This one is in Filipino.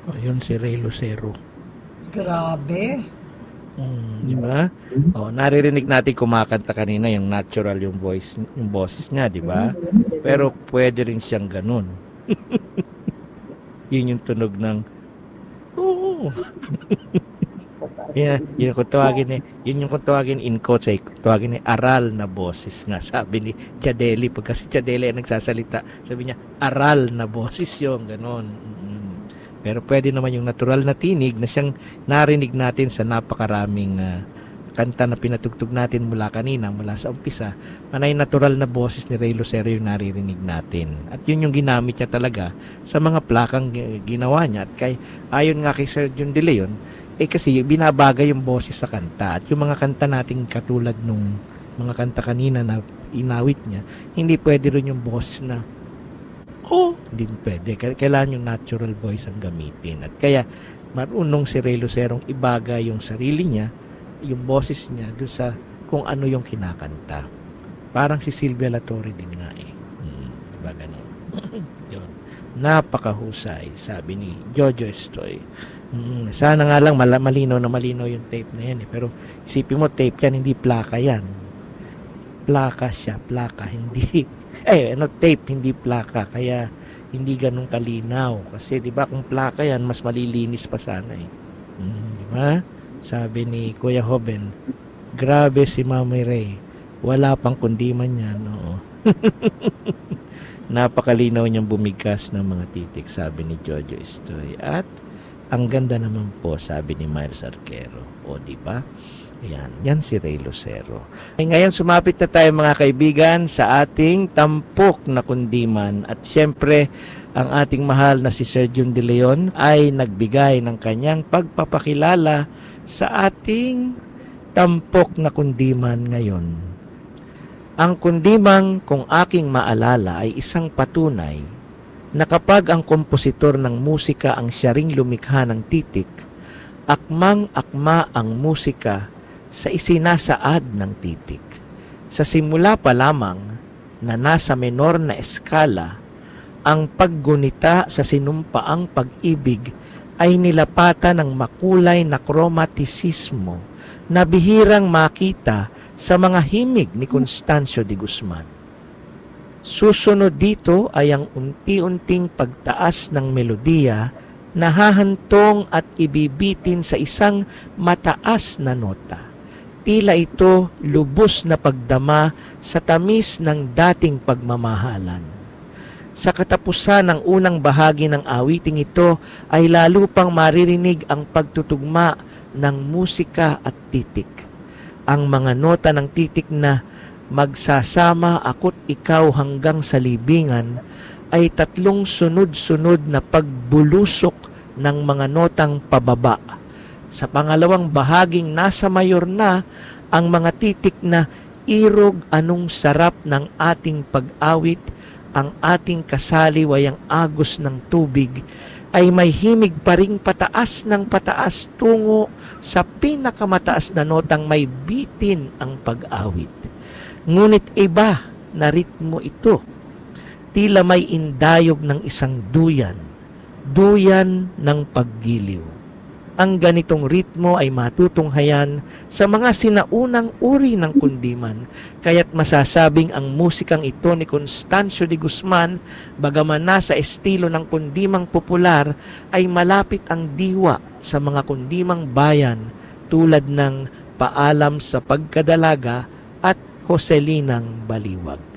Ayun si Ray Lucero. Grabe. Di ba? Oh, naririnig natin kumakanta kanina yung natural yung voice, yung boses niya, di ba? Pero pwede rin siyang ganun. Yun yung tunog ng oo. Yeah, yun kung tawagin yun yung kung tawagin in quotes ay tawagin aral na boses nga sabi ni Chadeli pag kasi Chadeli ang nagsasalita sabi niya aral na boses yung ganon. Pero pwede naman yung natural na tinig na siyang narinig natin sa napakaraming kanta na pinatugtog natin mula kanina, mula sa umpisa, manay natural na boses ni Ray Lucero yung naririnig natin. At yun yung ginamit niya talaga sa mga plakang ginawa niya. At ayon nga kay Sir John De Leon, kasi binabagay yung boses sa kanta. At yung mga kanta nating katulad nung mga kanta kanina na inawit niya, hindi pwede rin yung boses na hindi pwede. Kailangan yung natural voice ang gamitin. At kaya, marunong si Ray Lucero ibagay yung sarili niya, yung boses niya doon sa kung ano yung kinakanta. Parang si Sylvia Latore din nga diba ganun? Yun. Napakahusay, sabi ni Jojo Estoy. Sana nga lang malinaw na malinaw yung tape na yan pero isipin mo tape yan, hindi plaka yan. Plaka siya, plaka, hindi tape, hindi plaka, kaya hindi ganun kalinaw kasi di ba kung plaka yan mas malilinis pa sana di ba? Sabi ni Kuya Hoben, grabe si Mami Ray, wala pang kundiman yan, oo. Napakalinaw niyang bumigkas ng mga titik, sabi ni Jojo Estoy. At ang ganda naman po, sabi ni Miles Arquero. O, di ba? Yan si Ray Lucero. Ngayon, sumapit na tayo mga kaibigan sa ating tampok na kundiman. At siyempre, ang ating mahal na si Sir John De Leon ay nagbigay ng kanyang pagpapakilala sa ating tampok na kundiman ngayon. Ang kundimang kung aking maalala ay isang patunay na kapag ang kompositor ng musika ang siya ring lumikha ng titik, akmang-akma ang musika sa isinasaad ng titik. Sa simula pa lamang na nasa menor na eskala, ang paggunita sa sinumpaang pag-ibig ay nilapatan ng makulay na kromatisismo na bihirang makita sa mga himig ni Constancio de Guzman. Susunod dito ay ang unti-unting pagtaas ng melodiya na hahantong at ibibitin sa isang mataas na nota. Tila ito lubos na pagdama sa tamis ng dating pagmamahalan. Sa katapusan ng unang bahagi ng awiting ito ay lalo pang maririnig ang pagtutugma ng musika at titik. Ang mga nota ng titik na magsasama ako't ikaw hanggang sa libingan ay tatlong sunod-sunod na pagbulusok ng mga notang pababa. Sa pangalawang bahaging nasa mayor na ang mga titik na irog anong sarap ng ating pag-awit, ang ating kasaliwayang agos ng tubig ay may himig pa ring pataas ng pataas tungo sa pinakamataas na notang may bitin ang pag-awit. Ngunit iba na ritmo ito. Tila may indayog ng isang duyan ng paggiliw. Ang ganitong ritmo ay matutunghayan sa mga sinaunang uri ng kundiman, kaya't masasabing ang musikang ito ni Constancio de Guzman, bagaman nasa estilo ng kundimang popular, ay malapit ang diwa sa mga kundimang bayan tulad ng Paalam sa Pagkadalaga at Joselinang Baliwag.